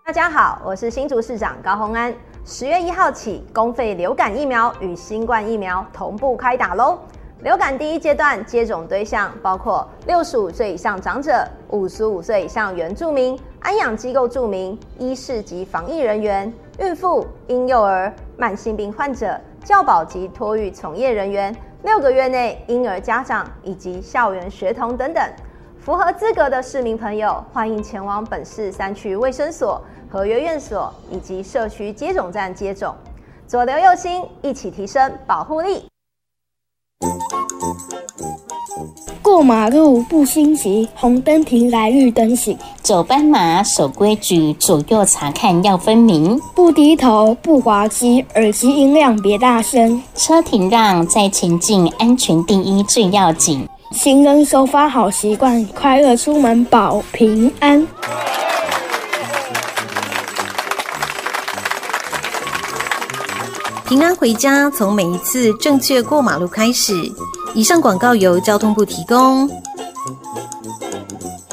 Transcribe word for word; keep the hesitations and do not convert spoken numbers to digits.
大家好，我是新竹市长高虹安。十月一号起，公费流感疫苗与新冠疫苗同步开打喽。流感第一阶段接种对象包括六十五岁以上长者、五十五岁以上原住民、安养机构住民、医事及防疫人员、孕妇、婴幼儿、慢性病患者、教保及托育从业人员、六个月内婴儿家长以及校园学童等等。符合资格的市民朋友，欢迎前往本市三区卫生所、合约院所以及社区接种站接种。左流右心，一起提升保护力。 过马路不心急，红灯停来绿灯行。 走斑马守规矩，左右查看要分明。 不低头不滑稽，耳机音量别大声。 车停让再前进，安全第一最要紧。 行人守法好习惯，快乐出门保平安。 平安回家，从每一次正确过马路开始。以上广告由交通部提供。